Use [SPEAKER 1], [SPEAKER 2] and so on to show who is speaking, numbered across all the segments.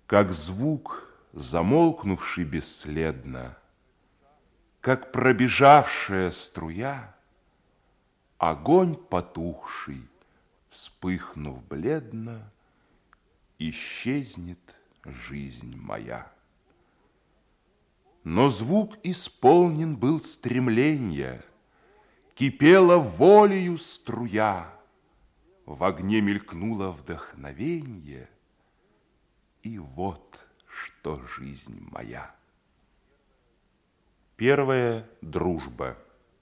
[SPEAKER 1] Как звук, замолкнувший бесследно, как пробежавшая струя, огонь потухший, вспыхнув бледно, исчезнет жизнь моя. Но звук исполнен был стремления, кипела волею струя, в огне мелькнуло вдохновенье, и вот что жизнь моя. Первая дружба.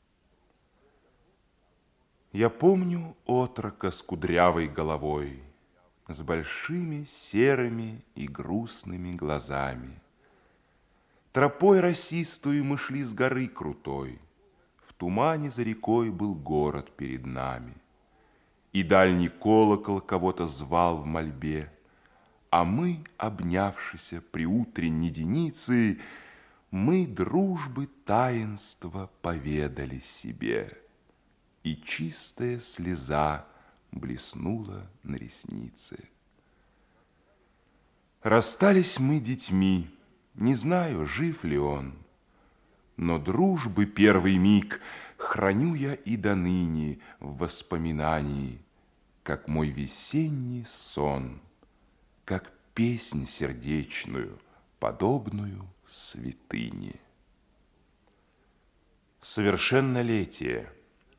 [SPEAKER 1] Я помню отрока с кудрявой головой, с большими серыми и грустными глазами. Тропой росистую мы шли с горы крутой, в тумане за рекой был город перед нами. И дальний колокол кого-то звал в мольбе, а мы, обнявшися при утренней денице, мы дружбы таинства поведали себе, и чистая слеза блеснула на реснице. Расстались мы детьми, не знаю, жив ли он, но дружбы первый миг храню я и доныне в воспоминании, как мой весенний сон, как песнь сердечную, подобную святыне. Совершеннолетие.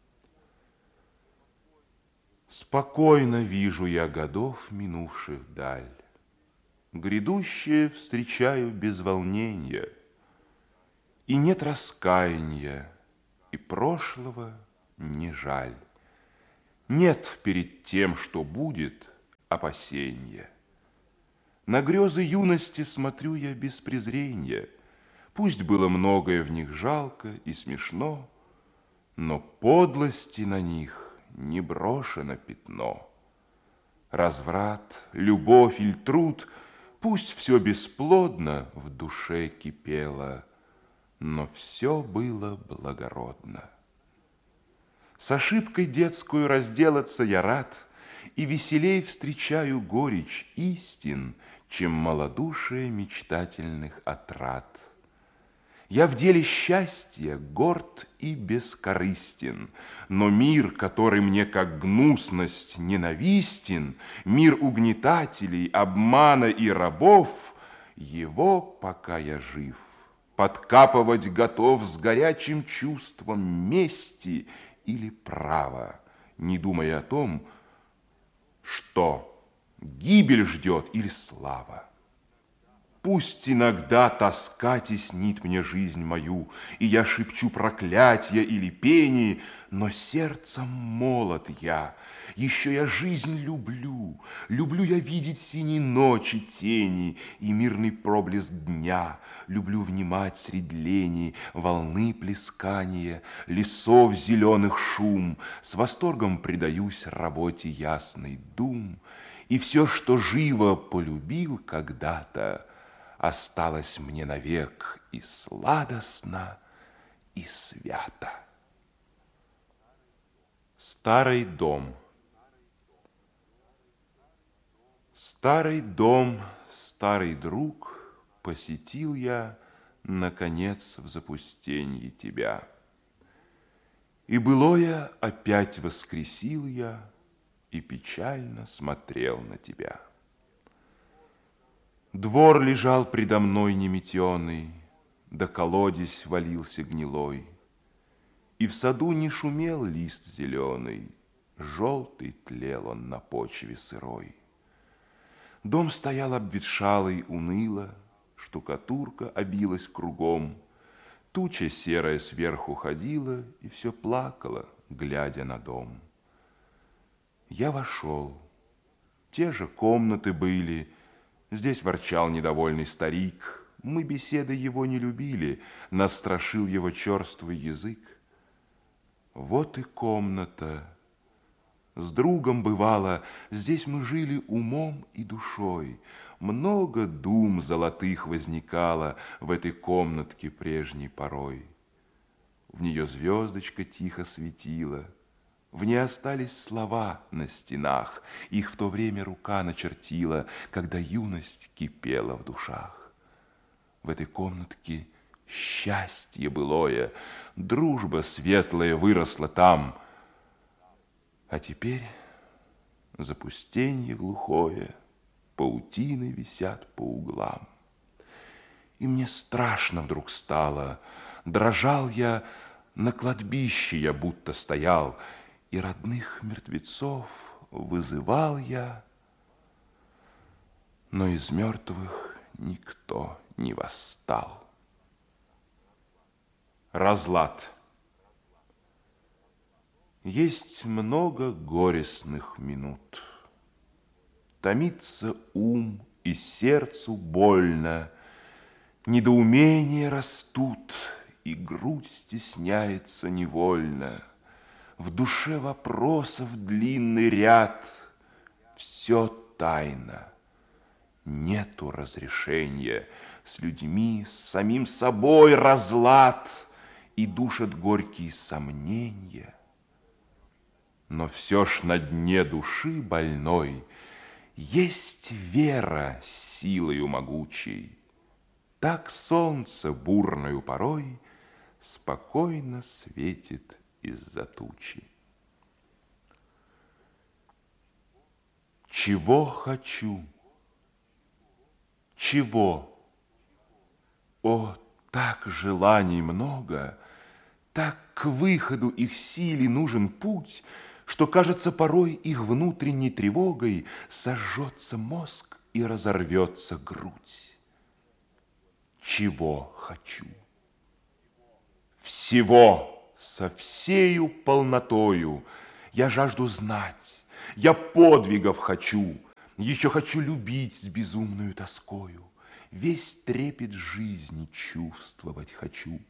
[SPEAKER 1] Спокойно вижу я годов, минувших даль. Грядущее встречаю без волнения, и нет раскаяния, и прошлого не жаль. Нет перед тем, что будет, опасения. На грезы юности смотрю я без презрения. Пусть было многое в них жалко и смешно, но подлости на них не брошено пятно. Разврат, любовь или труд, пусть все бесплодно в душе кипело, но все было благородно. С ошибкой детскую разделаться я рад, и веселей встречаю горечь истин, чем малодушие мечтательных отрад. Я в деле счастья горд и бескорыстен, но мир, который мне как гнусность ненавистен, мир угнетателей, обмана и рабов, его, пока я жив, подкапывать готов с горячим чувством мести или права, не думая о том, что гибель ждет или слава. Пусть иногда тоска теснит мне жизнь мою, и я шепчу проклятия или пени, но сердцем молод я, еще я жизнь люблю. Люблю я видеть синие ночи тени и мирный проблеск дня. Люблю внимать средь лени волны плескания, лесов зеленых шум. С восторгом предаюсь работе ясный дум, и все, что живо полюбил когда-то, осталось мне навек и сладостно, и свято. Старый дом. Старый дом, старый друг, посетил я, наконец, в запустенье тебя. И былое опять воскресил я, и печально смотрел на тебя. Двор лежал предо мной неметеный, да колодезь валился гнилой, и в саду не шумел лист зеленый, желтый тлел он на почве сырой. Дом стоял обветшалый уныло, штукатурка обилась кругом, туча серая сверху ходила и все плакала, глядя на дом. Я вошел, те же комнаты были. Здесь ворчал недовольный старик. Мы беседы его не любили, нас страшил его черствый язык. Вот и комната. С другом бывало, здесь мы жили умом и душой. Много дум золотых возникало в этой комнатке прежней порой. В нее звездочка тихо светила, В ней остались слова на стенах, их в то время рука начертила, когда юность кипела в душах. В этой комнатке счастье былое, дружба светлая выросла там. А теперь запустенье глухое, паутины висят по углам. И мне страшно вдруг стало, дрожал я, на кладбище я будто стоял, и родных мертвецов вызывал я, но из мертвых никто не восстал. Разлад. Есть много горестных минут. Томится ум, и сердцу больно, недоумения растут, и грудь стесняется невольно. В душе вопросов длинный ряд, все тайна, нету разрешения. С людьми, с самим собой разлад, и душат горькие сомнения. Но все ж на дне души больной есть вера силою могучей. Так солнце бурною порой спокойно светит из-за тучи. Чего хочу? Чего? О, так желаний много, так к выходу их силе нужен путь, что, кажется, порой их внутренней тревогой сожжется мозг и разорвется грудь. Чего хочу? Всего со всею полнотою. Я жажду знать, я подвигов хочу, еще хочу любить с безумною тоскою. Весь трепет жизни чувствовать хочу,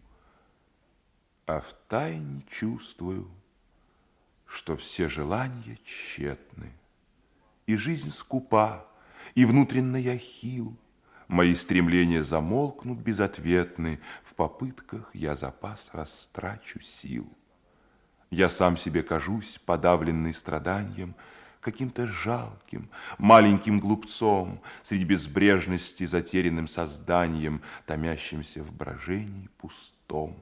[SPEAKER 1] а втайне чувствую, что все желания тщетны, и жизнь скупа, и внутренно я хил. Мои стремления замолкнут безответны, в попытках я запас растрачу сил. Я сам себе кажусь, подавленный страданием, каким-то жалким, маленьким глупцом, среди безбрежности затерянным созданием, томящимся в брожении пустом.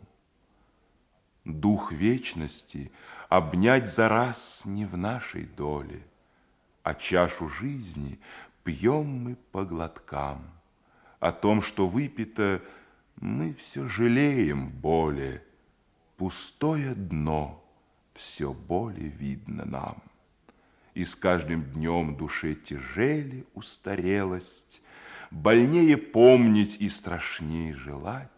[SPEAKER 1] Дух вечности обнять за раз не в нашей доле, а чашу жизни пьем мы по глоткам. О том, что выпито, мы все жалеем более. Пустое дно все более видно нам. И с каждым днем душе тяжели устарелость, больнее помнить и страшнее желать.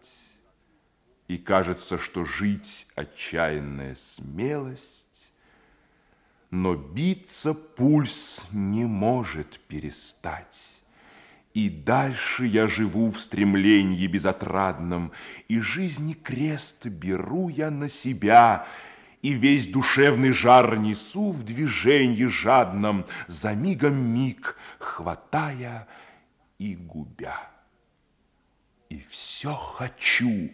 [SPEAKER 1] И кажется, что жить отчаянная смелость, но биться пульс не может перестать. И дальше я живу в стремлении безотрадном, и жизни крест беру я на себя, и весь душевный жар несу в движении жадном, за мигом миг хватая и губя. И все хочу.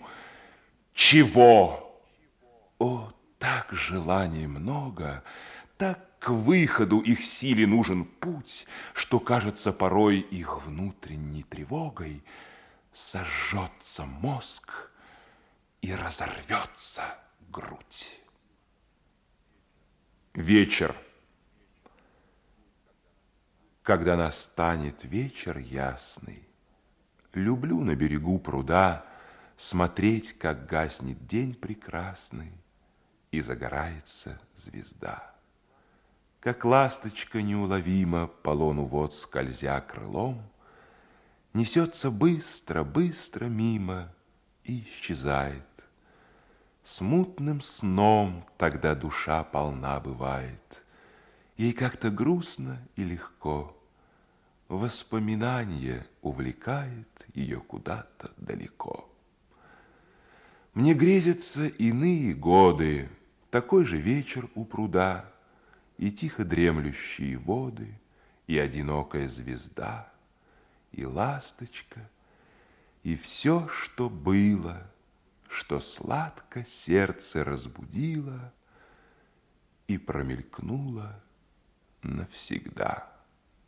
[SPEAKER 1] Чего? О, так желаний много, так к выходу их силе нужен путь, что, кажется, порой их внутренней тревогой сожжется мозг и разорвется грудь. Вечер. Когда настанет вечер ясный, люблю на берегу пруда смотреть, как гаснет день прекрасный и загорается звезда. Как ласточка неуловимо по лону вод скользя крылом, несется быстро, быстро мимо и исчезает. Смутным сном тогда душа полна бывает. Ей как-то грустно и легко. Воспоминание увлекает ее куда-то далеко. Мне грезятся иные годы, такой же вечер у пруда, и тихо дремлющие воды, и одинокая звезда, и ласточка, и все, что было, что сладко сердце разбудило, и промелькнула навсегда.